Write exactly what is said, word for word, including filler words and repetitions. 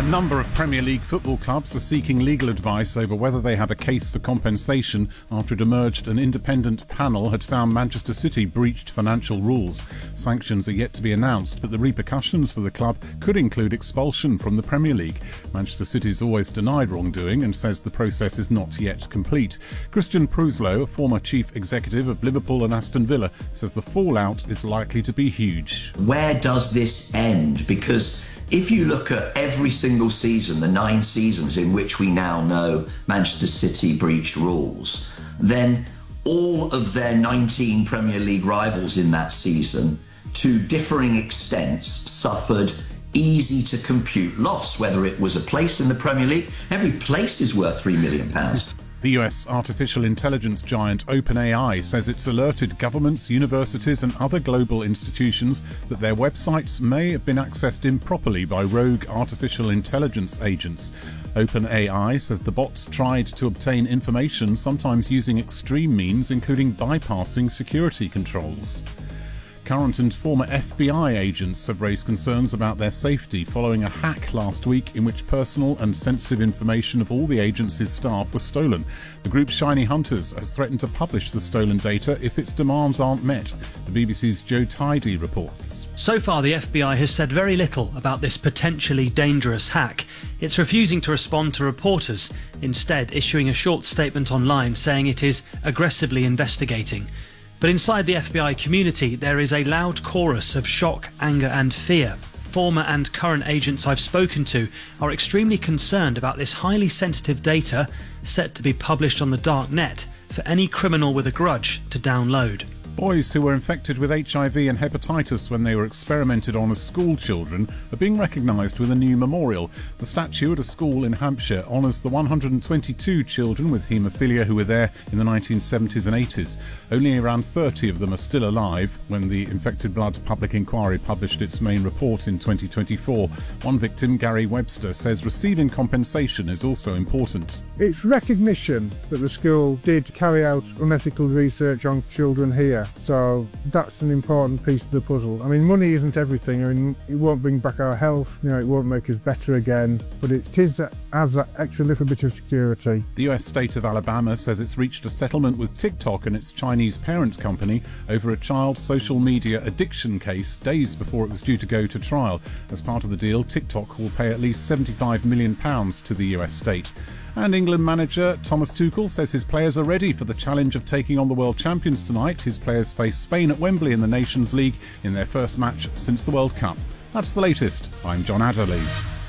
A number of Premier League football clubs are seeking legal advice over whether they have a case for compensation after it emerged an independent panel had found Manchester City breached financial rules. Sanctions are yet to be announced, but the repercussions for the club could include expulsion from the Premier League. Manchester City's always denied wrongdoing and says the process is not yet complete. Christian Pruslow, a former chief executive of Liverpool and Aston Villa, says the fallout is likely to be huge. Where does this end? Because if you look at every single season, the nine seasons in which we now know Manchester City breached rules, then all of their nineteen Premier League rivals in that season, to differing extents, suffered easy to compute loss, whether it was a place in the Premier League. Every place is worth three million pounds. The U S artificial intelligence giant OpenAI says it's alerted governments, universities and other global institutions that their websites may have been accessed improperly by rogue artificial intelligence agents. OpenAI says the bots tried to obtain information, sometimes using extreme means, including bypassing security controls. Current and former F B I agents have raised concerns about their safety following a hack last week in which personal and sensitive information of all the agency's staff was stolen. The group Shiny Hunters has threatened to publish the stolen data if its demands aren't met. The B B C's Joe Tidy reports. So far, the F B I has said very little about this potentially dangerous hack. It's refusing to respond to reporters, instead issuing a short statement online saying it is aggressively investigating. But inside the F B I community, there is a loud chorus of shock, anger and fear. Former and current agents I've spoken to are extremely concerned about this highly sensitive data set to be published on the dark net for any criminal with a grudge to download. Boys who were infected with H I V and hepatitis when they were experimented on as school children are being recognised with a new memorial. The statue at a school in Hampshire honours the one hundred twenty-two children with haemophilia who were there in the nineteen seventies and eighties. Only around thirty of them are still alive when the Infected Blood Public Inquiry published its main report in twenty twenty-four. One victim, Gary Webster, says receiving compensation is also important. It's recognition that the school did carry out unethical research on children here. So that's an important piece of the puzzle. I mean, money isn't everything. I mean, it won't bring back our health, you know, it won't make us better again, but it is that adds that extra little bit of security. The U S state of Alabama says it's reached a settlement with TikTok and its Chinese parent company over a child social media addiction case days before it was due to go to trial. As part of the deal, TikTok will pay at least seventy-five million pounds to the U S state. And England manager Thomas Tuchel says his players are ready for the challenge of taking on the world champions tonight. His players face Spain at Wembley in the Nations League in their first match since the World Cup. That's the latest. I'm John Adderley.